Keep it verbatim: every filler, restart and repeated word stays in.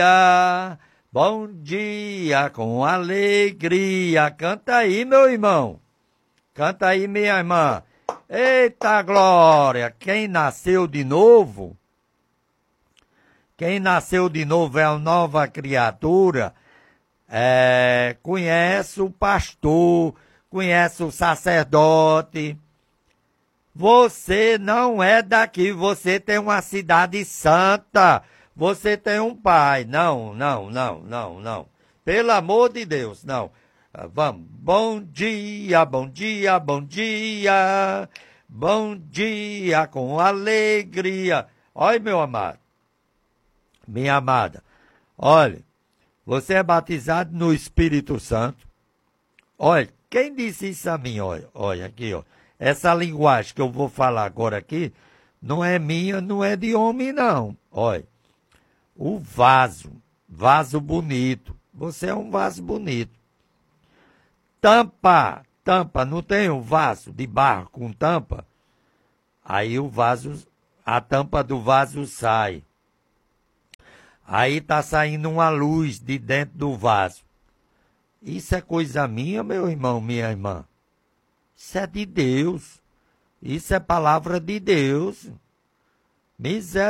Bom dia com alegria. Canta aí, meu irmão. Canta aí, minha irmã. Eita glória! Quem nasceu de novo, quem nasceu de novo é uma nova criatura, é, conhece o pastor, conhece o sacerdote. Você não é daqui, você tem uma cidade santa, você tem um pai. Não, não, não, não, não. Pelo amor de Deus, não. Vamos. Bom dia, bom dia, bom dia. Bom dia com alegria. Olha, meu amado, minha amada, olha, você é batizado no Espírito Santo. Olha, quem disse isso a mim? Olha, olha aqui, ó. Essa linguagem que eu vou falar agora aqui não é minha, não é de homem, não. Olha, o vaso, vaso bonito. Você é um vaso bonito. Tampa, tampa, não tem um vaso de barro com tampa? Aí o vaso, a tampa do vaso sai. Aí tá saindo uma luz de dentro do vaso. Isso é coisa minha, meu irmão, minha irmã? Isso é de Deus. Isso é palavra de Deus. Misericórdia.